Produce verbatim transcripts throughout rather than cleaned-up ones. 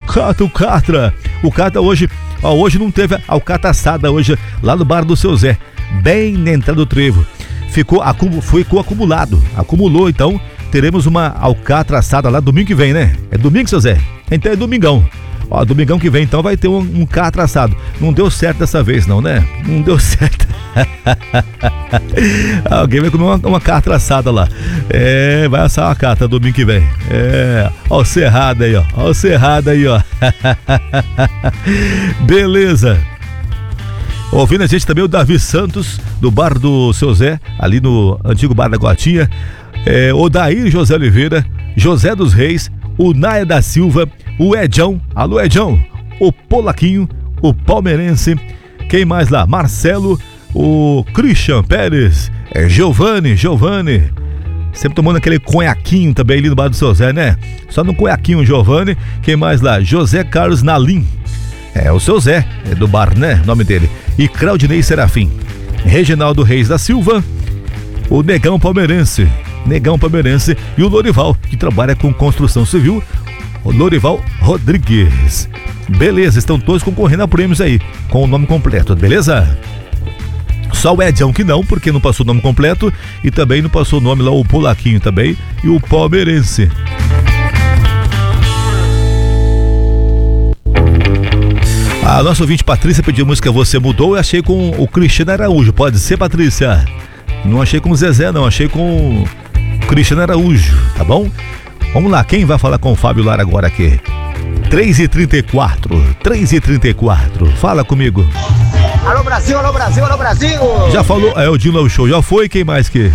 Cata, o Catra. O Catra hoje, ó, hoje não teve alcatra assada hoje lá no bar do seu Zé, bem na entrada do trevo. Ficou, acumu, ficou acumulado, acumulou, então teremos uma alcatra assada lá domingo que vem, né? É domingo, seu Zé? Então é domingão. Ó, domingão que vem então vai ter um, um catra assado. Não deu certo dessa vez não, né? Não deu certo. Alguém vai comer uma, uma catra assada lá. É, vai assar uma catra domingo que vem. É, ó o Cerrado aí, ó. Ó o Cerrado aí, ó. Beleza. Ouvindo a gente também o Davi Santos, do bar do seu Zé, ali no antigo bar da Gotinha. É, o Daí José Oliveira, José dos Reis, o Naia da Silva, o Edjão, alô Edjão, o Polaquinho, o Palmeirense, quem mais lá? Marcelo, o Christian Pérez, é Giovanni, Giovanni, sempre tomando aquele conhaquinho também ali no bar do seu Zé, né? Só no conhaquinho, Giovanni, quem mais lá? José Carlos Nalim, é o seu Zé, é do bar, né? O nome dele. E Claudinei Serafim, Reginaldo Reis da Silva, o Negão Palmeirense, Negão Palmeirense e o Lorival, que trabalha com construção civil, o Lorival Rodrigues. Beleza, estão todos concorrendo a prêmios aí, com o nome completo, beleza? Só o Edjão que não, porque não passou o nome completo e também não passou o nome lá, o Polaquinho também e o Palmeirense. A nossa ouvinte Patrícia pediu música Você Mudou, eu achei com o Cristiano Araújo, pode ser, Patrícia? Não achei com o Zezé não, achei com o Cristiano Araújo, tá bom? Vamos lá, quem vai falar com o Fábio Lara agora aqui? três e trinta e quatro, três e trinta e quatro, fala comigo. Alô Brasil, alô Brasil, alô Brasil. Já falou, é o Dinho Love Show, já foi, quem mais que?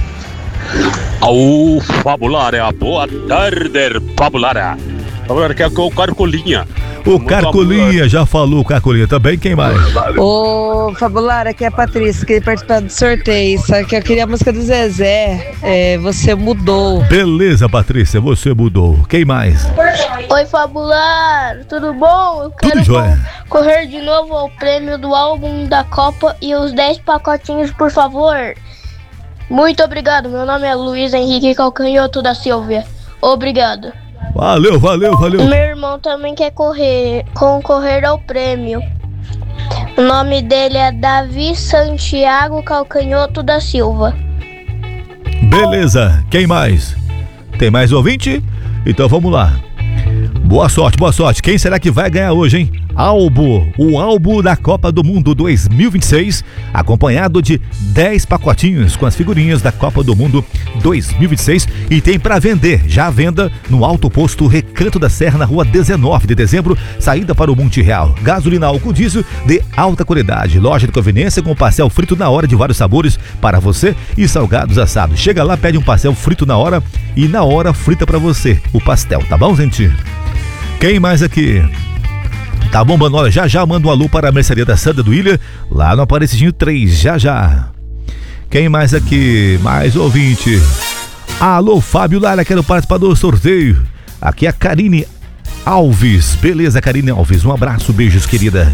Ô, Fábio Lara, boa tarde, Fábio Lara. Fábio Lara, que é o Carcolinha. O Carcolinha, já falou o Carcolinha também, quem mais? Ô, Fabulara, aqui é a Patrícia, queria participar do sorteio, só que eu queria a música do Zezé, é, Você Mudou. Beleza, Patrícia, você mudou. Quem mais? Oi, Fabular, tudo bom? Eu quero Tudo jóia. correr de novo ao prêmio do álbum da Copa e os dez pacotinhos, por favor. Muito obrigado, meu nome é Luiz Henrique Calcanhoto da Silva. Obrigado. Valeu, valeu, valeu. Meu irmão também quer correr, concorrer ao prêmio. O nome dele é Davi Santiago Calcanhoto da Silva. Beleza, quem mais? Tem mais ouvinte? Então vamos lá. Boa sorte, boa sorte. Quem será que vai ganhar hoje, hein? Albo, o álbum da Copa do Mundo dois mil e vinte e seis, acompanhado de dez pacotinhos com as figurinhas da Copa do Mundo dois mil e vinte e seis e tem para vender, já à venda no Alto Posto Recanto da Serra, na rua dezenove de dezembro, saída para o Monte Real. Gasolina álcool diesel de alta qualidade, loja de conveniência com pastel frito na hora de vários sabores para você e salgados assados. Chega lá, pede um pastel frito na hora e na hora frita para você o pastel, tá bom, gente? Quem mais aqui? Tá bombando, olha, já já manda um alô para a mercearia da Sandra do Ilha, lá no Aparecidinho três, já já. Quem mais aqui? Mais ouvinte. Alô, Fábio Lara, quero participar do sorteio. Aqui é a Karine Alves, beleza, Karine Alves, um abraço, beijos, querida.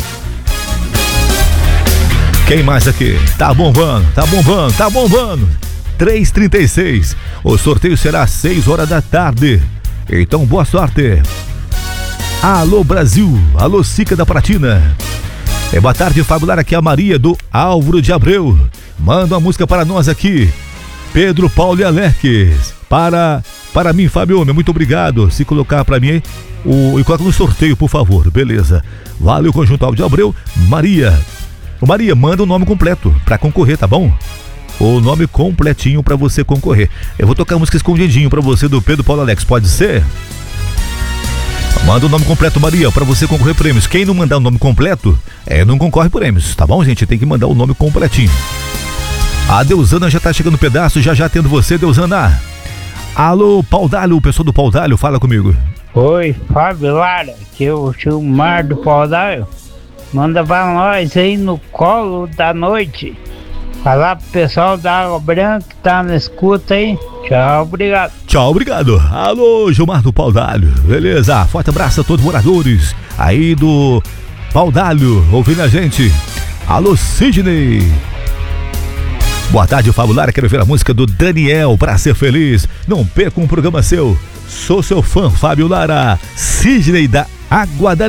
Quem mais aqui? Tá bombando, tá bombando, tá bombando. três e trinta e seis, o sorteio será às seis horas da tarde, então boa sorte. Alô Brasil, alô Sica da Pratina. É, boa tarde, Fábio Lara, aqui é a Maria do Álvaro de Abreu. Manda uma música para nós aqui. Pedro Paulo e Alex. Para, para mim, Fábio, muito obrigado. Se colocar para mim o, e coloca no sorteio, por favor. Beleza. Valeu, Conjunto Álvaro de Abreu. Maria. Ô, Maria, manda o nome completo para concorrer, tá bom? O nome completinho para você concorrer. Eu vou tocar a música escondidinho para você do Pedro Paulo e Alex, pode ser? Manda o nome completo, Maria, para você concorrer prêmios. Quem não mandar o nome completo, é, não concorre prêmios, tá bom, gente? Tem que mandar o nome completinho. A Deusana já tá chegando no pedaço, já já tendo você, Deusana. Alô, Paudalho, o pessoal do Paudalho, fala comigo. Oi, Fábio Lara, que é o Gilmar do Paudalho. Manda pra nós aí no colo da noite. Falar pro pessoal da Água Branca que tá na escuta aí. Tchau, obrigado. Tchau, obrigado. Alô, Gilmar do Paudalho. Beleza, forte abraço a todos os moradores aí do Paudalho, ouvindo a gente. Alô, Sidney. Boa tarde, Fábio Lara. Quero ver a música do Daniel pra ser feliz. Não perca um programa seu. Sou seu fã, Fábio Lara. Sidney da Água da